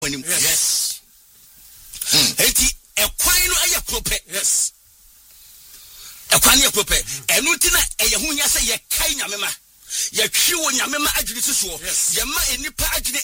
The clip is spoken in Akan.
Yes. Eti ekwan no eye prope. Yes. Ekwan ye prope. Enu nti na eye hu nya se ye kai nyamema. Ye twi wo nyamema adwene susuo. Ye ma enipa adwene